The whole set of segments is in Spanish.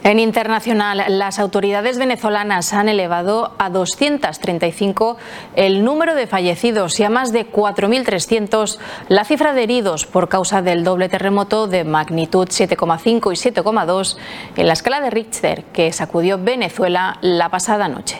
En internacional, las autoridades venezolanas han elevado a 235 el número de fallecidos y a más de 4.300 la cifra de heridos por causa del doble terremoto de magnitud 7,5 y 7,2 en la escala de Richter que sacudió Venezuela la pasada noche.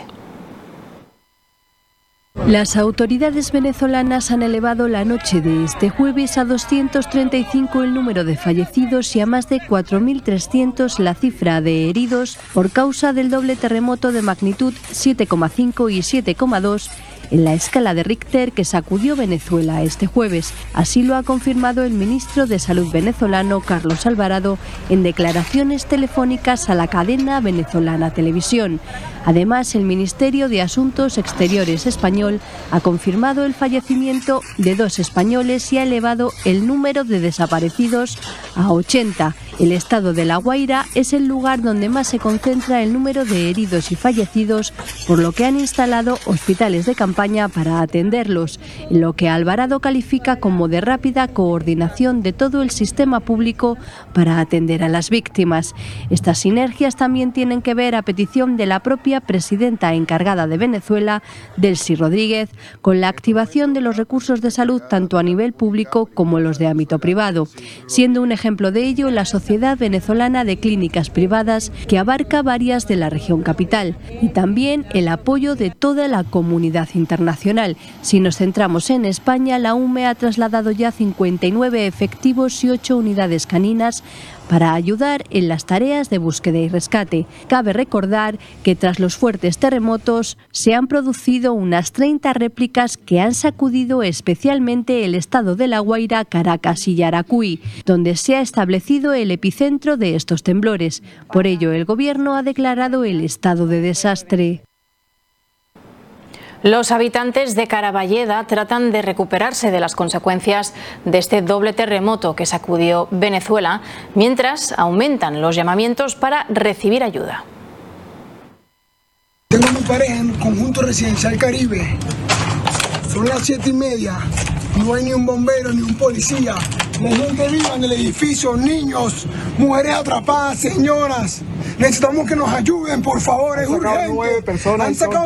Las autoridades venezolanas han elevado la noche de este jueves a 235 el número de fallecidos y a más de 4.300 la cifra de heridos por causa del doble terremoto de magnitud 7,5 y 7,2 en la escala de Richter que sacudió Venezuela este jueves. Así lo ha confirmado el ministro de Salud venezolano, Carlos Alvarado, en declaraciones telefónicas a la cadena venezolana Televisión. Además, el Ministerio de Asuntos Exteriores español ha confirmado el fallecimiento de 2 españoles y ha elevado el número de desaparecidos a 80. El estado de La Guaira es el lugar donde más se concentra el número de heridos y fallecidos, por lo que han instalado hospitales de campaña para atenderlos, lo que Alvarado califica como de rápida coordinación de todo el sistema público para atender a las víctimas. Estas sinergias también tienen que ver, a petición de la propia presidenta encargada de Venezuela, Delcy Rodríguez, con la activación de los recursos de salud tanto a nivel público como los de ámbito privado, siendo un ejemplo de ello la Sociedad Venezolana de Clínicas Privadas, que abarca varias de la región capital, y también el apoyo de toda la comunidad internacional. Si nos centramos en España, la UME ha trasladado ya 59 efectivos y 8 unidades caninas para ayudar en las tareas de búsqueda y rescate. Cabe recordar que tras los fuertes terremotos se han producido unas 30 réplicas que han sacudido especialmente el estado de La Guaira, Caracas y Yaracuy, donde se ha establecido el epicentro de estos temblores. Por ello, el gobierno ha declarado el estado de desastre. Los habitantes de Caraballeda tratan de recuperarse de las consecuencias de este doble terremoto que sacudió Venezuela, mientras aumentan los llamamientos para recibir ayuda. Tengo mi pareja en Conjunto Residencial Caribe. Son las 7:30. No hay ni un bombero ni un policía. La gente viva en el edificio, niños, mujeres atrapadas, señoras. Necesitamos que nos ayuden, por favor, es urgente. 9 personas.